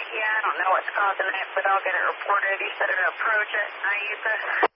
Yeah, I don't know what's causing it, but I'll get it reported. You said an approach at Naiza.